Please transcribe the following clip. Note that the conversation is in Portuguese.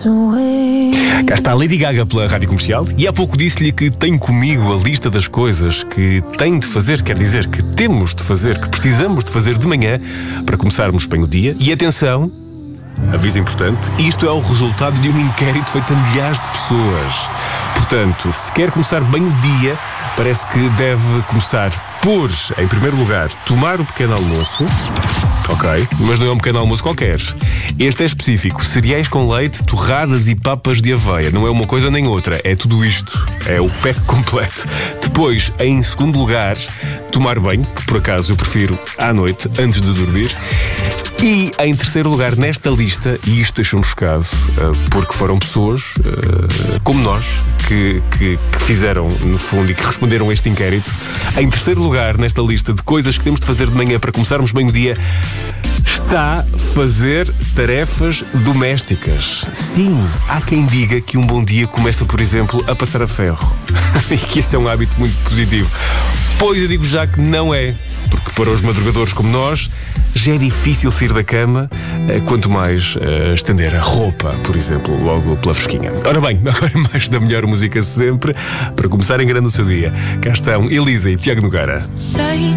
Cá está a Lady Gaga pela Rádio Comercial e há pouco disse-lhe que tem comigo a lista das coisas que tem de fazer, quer dizer, que temos de fazer, que precisamos de fazer de manhã para começarmos bem o dia. E atenção, aviso importante, isto é o resultado de um inquérito feito a milhares de pessoas. Portanto, se quer começar bem o dia, parece que deve começar por, em primeiro lugar, tomar o pequeno almoço. Ok, mas não é um pequeno almoço qualquer. Este é específico: cereais com leite, torradas e papas de aveia. Não é uma coisa nem outra, é tudo isto. É o pack completo. Depois, em segundo lugar, tomar banho, que por acaso eu prefiro à noite, antes de dormir. E em terceiro lugar nesta lista, e isto deixou-me chocado, porque foram pessoas como nós que fizeram, no fundo, e que responderam a este inquérito. Em terceiro lugar nesta lista de coisas que temos de fazer de manhã para começarmos bem o dia, está fazer tarefas domésticas. Sim, há quem diga que um bom dia começa, por exemplo, a passar a ferro. E que esse é um hábito muito positivo. Pois eu digo já que não é. Porque para os madrugadores como nós, já é difícil sair da cama, quanto mais estender a roupa, por exemplo, logo pela fresquinha. Ora bem, agora mais da melhor música sempre, para começar em grande o seu dia. Cá estão Elisa e Tiago Nogueira.